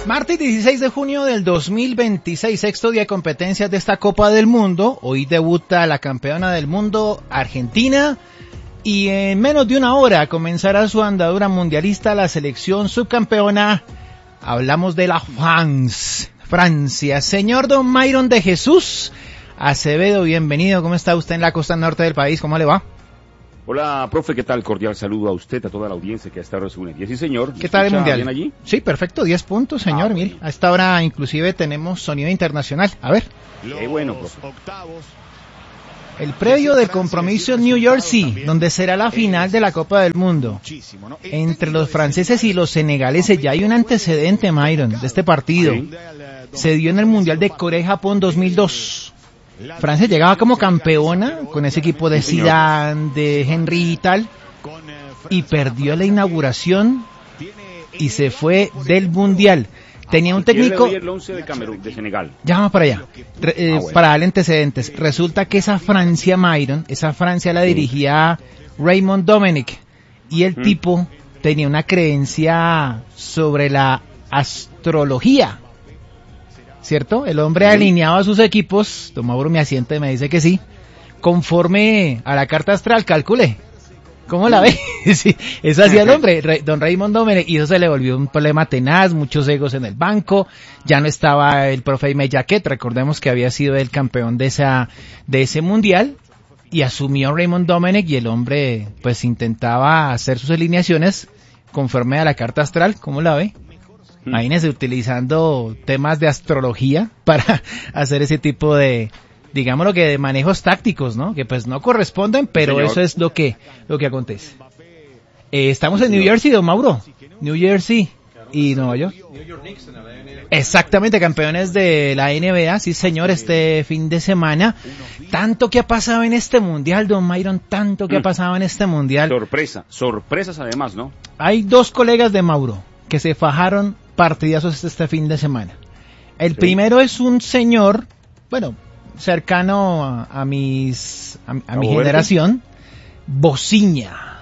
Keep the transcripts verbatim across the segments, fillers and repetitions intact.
Martes dieciséis de junio del dos mil veintiséis, sexto día de competencias de esta Copa del Mundo. Hoy debuta la campeona del mundo, Argentina, y en menos de una hora comenzará su andadura mundialista la selección subcampeona. Hablamos de la France, Francia. Señor Don Myron de Jesús Acevedo, bienvenido. ¿Cómo está usted en la costa norte del país? ¿Cómo le va? Hola, profe, ¿qué tal? Cordial saludo a usted, a toda la audiencia que a esta hora se une. Sí, señor. ¿Qué tal el mundial? ¿Bien allí? Sí, perfecto, diez puntos, señor. Ah, mire, a esta hora inclusive tenemos sonido internacional. A ver. Qué bueno, profe. El previo del compromiso en New Jersey, donde será la final de la Copa del Mundo. Entre los franceses y los senegaleses ya hay un antecedente, Myron, de este partido. ¿Sí? Se dio en el Mundial de Corea y Japón dos mil dos. Francia llegaba como campeona con ese equipo de Zidane, de Henry y tal, y perdió la inauguración y se fue del Mundial. Tenía un técnico... el once de Camerún, de Senegal. Ya vamos para allá, Re, eh, ah, bueno. para darle antecedentes. Resulta que esa Francia, Myron, esa Francia la dirigía Raymond Domenech, y el mm. tipo tenía una creencia sobre la astrología. ¿Cierto? El hombre sí. alineaba a sus equipos, don Mauro me asiente y me dice que sí, conforme a la carta astral, calcule. ¿Cómo la ve? Sí, eso hacía el hombre, Re, don Raymond Domenech, y eso se le volvió un problema tenaz, muchos egos en el banco, ya no estaba el profe Aimé Jacquet, recordemos que había sido el campeón de esa de ese mundial, y asumió Raymond Domenech, y el hombre pues intentaba hacer sus alineaciones conforme a la carta astral. ¿Cómo la ve? Imagínense utilizando temas de astrología para hacer ese tipo de, digámoslo que de manejos tácticos, ¿no? Que pues no corresponden, pero Señor. eso es lo que lo que acontece. Eh, estamos en New Jersey, don Mauro. New Jersey y Nueva York. New York Knicks en la N B A. Exactamente, campeones de la N B A, sí señor, este fin de semana. Tanto que ha pasado en este mundial, don Myron, tanto que ha pasado en este mundial. Sorpresa, sorpresas además, ¿no? Hay dos colegas de Mauro que se fajaron partidazos este fin de semana. El sí. primero es un señor, bueno, cercano a, a mis a, a mi generación, Bociña,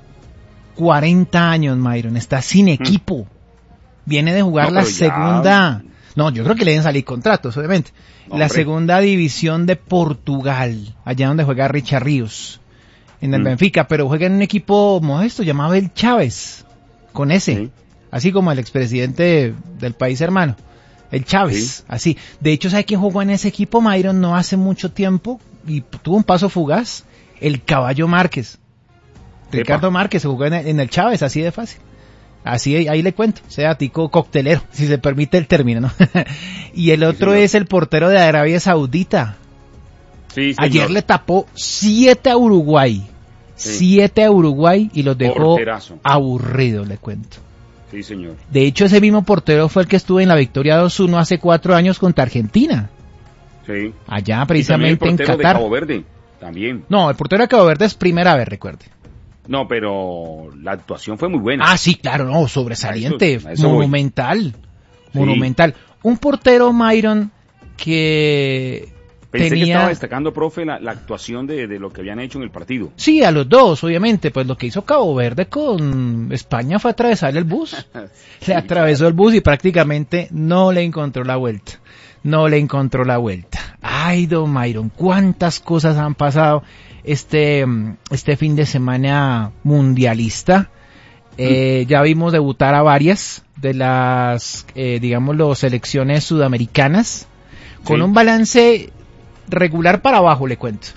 cuarenta años, Myron, está sin equipo, viene de jugar no, la segunda, ya... no, yo creo que le deben salir contratos, obviamente, Hombre. la segunda división de Portugal, allá donde juega Richard Ríos, en el mm. Benfica, pero juega en un equipo modesto llamado el Chávez, con ese. Sí. Así como el expresidente del país hermano, el Chávez, sí. así. De hecho, ¿sabe quién jugó en ese equipo, Myron, no hace mucho tiempo? Y tuvo un paso fugaz, el Caballo Márquez. Epa. Ricardo Márquez jugó en el, en el Chávez, así de fácil. Así, ahí le cuento, sea tico coctelero, si se permite el término, ¿no? Y el otro sí, es el portero de Arabia Saudita. Sí, Ayer le tapó siete a Uruguay, sí. siete a Uruguay y los dejó Porterazo. aburridos, le cuento. Sí, señor. De hecho, ese mismo portero fue el que estuvo en la victoria dos uno hace cuatro años contra Argentina. Sí. Allá, precisamente en Qatar. El portero de Cabo Verde, también. No, el portero de Cabo Verde es primera vez, recuerde. No, pero la actuación fue muy buena. Ah, sí, claro, no, sobresaliente, a eso, a eso monumental, sí. monumental. Un portero, Myron, que... Pensé tenía... que estaba destacando, profe, la, la actuación de, de lo que habían hecho en el partido. Sí, a los dos, obviamente. Pues lo que hizo Cabo Verde con España fue atravesarle el bus. sí, le atravesó claro. el bus y prácticamente no le encontró la vuelta. No le encontró la vuelta. Ay, don Myron, cuántas cosas han pasado este, este fin de semana mundialista. Eh, mm. Ya vimos debutar a varias de las, eh, digamos, las selecciones sudamericanas con sí. un balance... regular para abajo, le cuento.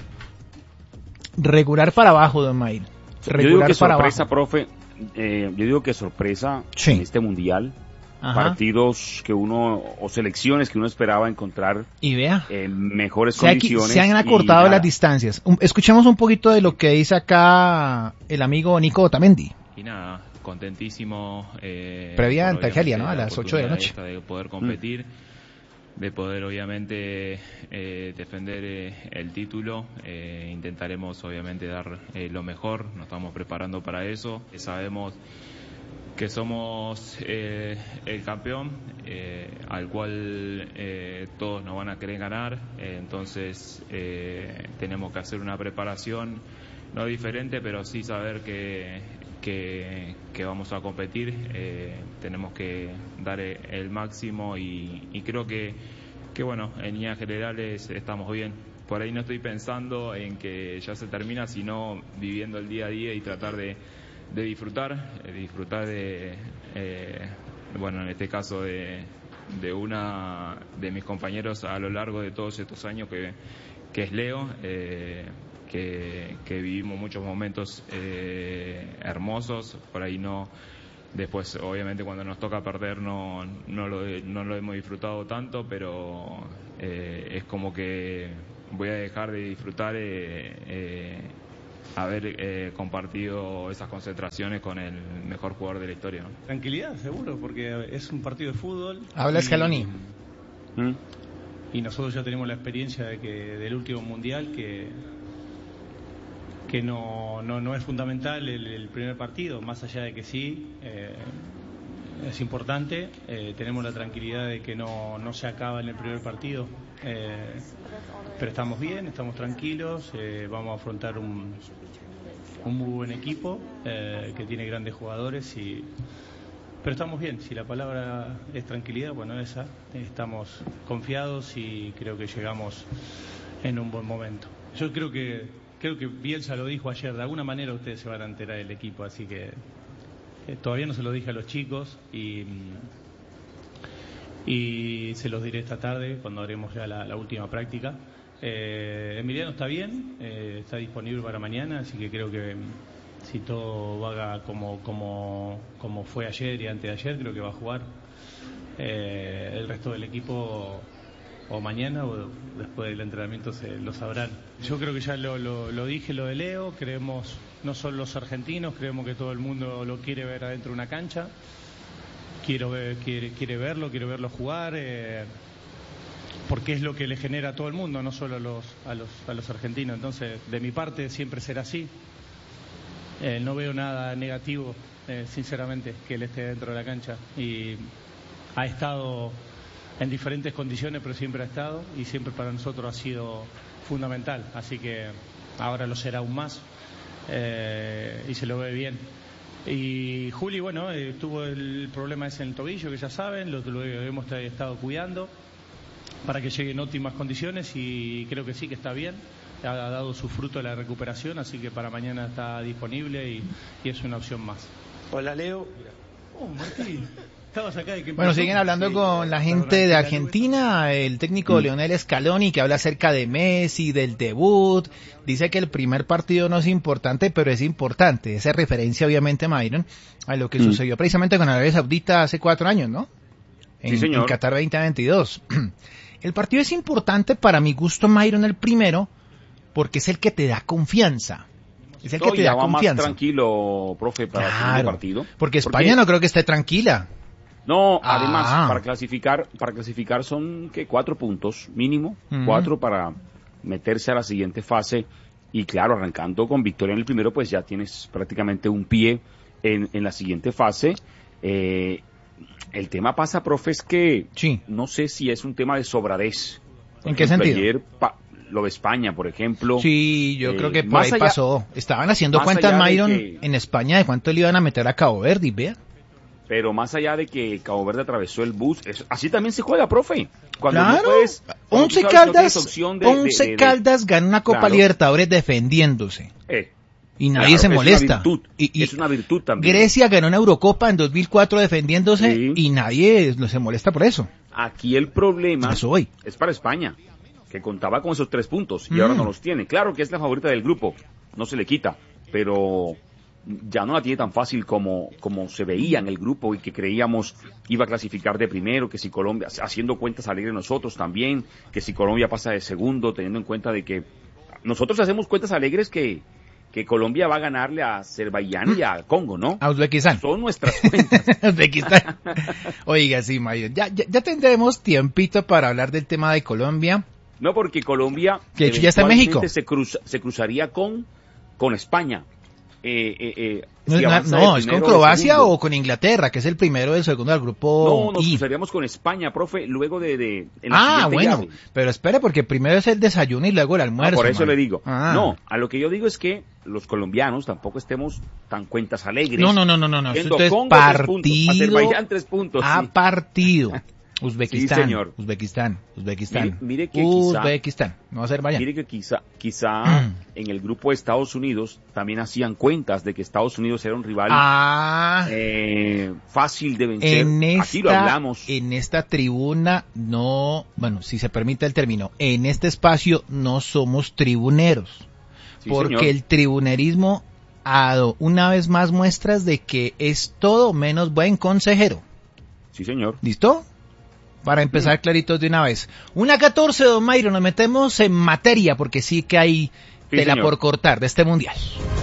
Regular para abajo, don Myron. Regular yo digo que para sorpresa, abajo. profe. Eh, yo digo que sorpresa sí. en este mundial. Ajá. Partidos que uno, o selecciones que uno esperaba encontrar y vea. en mejores se condiciones. Aquí, se han acortado las distancias. Um, escuchemos un poquito de lo que dice acá el amigo Nico Otamendi. Y nada, contentísimo. Eh, Previa ante Argelia, ¿no? A las ocho de la noche. De poder competir. Mm. de poder obviamente eh, defender eh, el título. Eh, intentaremos obviamente dar eh, lo mejor, nos estamos preparando para eso. Eh, sabemos que somos eh, el campeón eh, al cual eh, todos nos van a querer ganar, eh, entonces eh, tenemos que hacer una preparación no diferente, pero sí saber que que, que vamos a competir, eh, tenemos que dar el máximo y, y creo que, que bueno, en líneas generales estamos bien. Por ahí no estoy pensando en que ya se termina, sino viviendo el día a día y tratar de, de disfrutar, de disfrutar de, eh, bueno, en este caso de, de una de mis compañeros a lo largo de todos estos años que, que es Leo, eh, Que, que vivimos muchos momentos eh, hermosos, por ahí no, después obviamente cuando nos toca perder no, no, lo, no lo hemos disfrutado tanto, pero eh, es como que voy a dejar de disfrutar eh, eh, haber eh, compartido esas concentraciones con el mejor jugador de la historia, ¿no? Tranquilidad, seguro, porque es un partido de fútbol. Habla Scaloni. ¿Mm? Y nosotros ya tenemos la experiencia de que del último mundial que que no, no, no es fundamental el, el primer partido, más allá de que sí, eh, es importante, eh, tenemos la tranquilidad de que no, no se acaba en el primer partido, eh, pero estamos bien, estamos tranquilos, eh, vamos a afrontar un, un muy buen equipo, eh, que tiene grandes jugadores, y pero estamos bien, si la palabra es tranquilidad, bueno, esa, estamos confiados y creo que llegamos en un buen momento. Yo creo que Creo que Bielsa lo dijo ayer, de alguna manera ustedes se van a enterar del equipo, así que eh, todavía no se lo dije a los chicos y, y se los diré esta tarde cuando haremos ya la, la última práctica. Eh, Emiliano está bien, eh, está disponible para mañana, así que creo que si todo va como, como, como fue ayer y antes de ayer, creo que va a jugar. Eh, el resto del equipo o mañana o después del entrenamiento se lo sabrán. Yo creo que ya lo, lo, lo dije, lo de Leo, creemos, no solo los argentinos, creemos que todo el mundo lo quiere ver adentro de una cancha, quiero ver, quiere, quiere verlo, quiere verlo jugar, eh, porque es lo que le genera a todo el mundo, no solo a los, a los, a los argentinos. Entonces, de mi parte siempre será así. Eh, no veo nada negativo, eh, sinceramente, que él esté dentro de la cancha, y ha estado en diferentes condiciones, pero siempre ha estado y siempre para nosotros ha sido fundamental, así que ahora lo será aún más, eh, y se lo ve bien. Y Juli, bueno, eh, tuvo el problema ese en el tobillo, que ya saben, lo, lo hemos estado cuidando para que llegue en óptimas condiciones y creo que sí, que está bien, ha dado su fruto de la recuperación, así que para mañana está disponible y, y es una opción más. Hola, Leo. Oh, Martín. Acá de que bueno, siguen hablando sí, con la gente de Argentina, el técnico mm. Lionel Scaloni, que habla acerca de Messi, del debut, dice que el primer partido no es importante, pero es importante, esa referencia obviamente, Myron, a lo que mm. sucedió precisamente con Arabia Saudita hace cuatro años, ¿no? En, sí, señor. En Qatar veinte veintidós. El partido es importante para mi gusto, Myron, el primero, porque es el que te da confianza. Es el que te da confianza. Más tranquilo, profe, para claro, el segundo partido. Porque España porque... no creo que esté tranquila. No, ah. además, para clasificar, para clasificar son que cuatro puntos mínimo, uh-huh. cuatro para meterse a la siguiente fase. Y claro, arrancando con victoria en el primero, pues ya tienes prácticamente un pie en, en la siguiente fase. Eh, el tema pasa, profe, es que sí. no sé si es un tema de sobradez. ¿En qué sentido? Ayer, pa, lo de España, por ejemplo. Sí, yo eh, creo que por ahí allá, pasó. Estaban haciendo cuentas, Myron, que... en España de cuánto le iban a meter a Cabo Verde, y vea. Pero más allá de que Cabo Verde atravesó el bus, es, así también se juega, profe. Cuando claro, no puedes, cuando Once Caldas, no de, Once de, de, Caldas gana una Copa claro. Libertadores defendiéndose. Eh, y nadie claro, se molesta. Es una virtud, y, y es una virtud también. Grecia ganó una Eurocopa en dos mil cuatro defendiéndose sí. y nadie se molesta por eso. Aquí el problema eso hoy. es para España, que contaba con esos tres puntos y mm. ahora no los tiene. Claro que es la favorita del grupo, no se le quita, pero... ya no la tiene tan fácil como, como se veía en el grupo y que creíamos iba a clasificar de primero, que si Colombia, haciendo cuentas alegres nosotros también, que si Colombia pasa de segundo, teniendo en cuenta de que nosotros hacemos cuentas alegres que, que Colombia va a ganarle a Azerbaiyán y a Congo, ¿no? A Uzbekistán. Son nuestras cuentas. Uzbekistán. Oiga, sí, Mayo, ya, ya, ya tendremos tiempito para hablar del tema de Colombia. No, porque Colombia que de hecho ya está en México. Se, cruza, se cruzaría con, con España. Eh, eh, eh, No, si es, avanza no, de es con primero o de Croacia segundo. o con Inglaterra, que es el primero del segundo del grupo No, nos I. cruzaríamos con España, profe, luego de... de en la Ah, siguiente bueno, llave. pero espere, porque primero es el desayuno y luego el Ah, almuerzo. por eso man. le digo. Ah. No, a lo que yo digo es que los colombianos tampoco estemos tan cuentas alegres. No, no, no, no, no, no. Viendo Esto es Congo, tres puntos, partido Azerbaiyán, tres puntos, a sí. partido. Uzbekistán, Sí, señor. Uzbekistán, Uzbekistán. Mire- mire que quizá- Uzbekistán, no Azerbaiyán. Mire que quizá, quizá en el grupo de Estados Unidos también hacían cuentas de que Estados Unidos era un rival Ah, eh, fácil de vencer. en esta, Aquí lo hablamos. en esta tribuna no, bueno, si se permite el término, en este espacio no somos tribuneros, Sí, porque señor. el tribunerismo ha dado una vez más muestras de que es todo menos buen consejero. Sí, señor. ¿Listo? Para empezar claritos de una vez. Una catorce, don Mayro, nos metemos en materia porque sí que hay Sí, tela señor. por cortar de este mundial.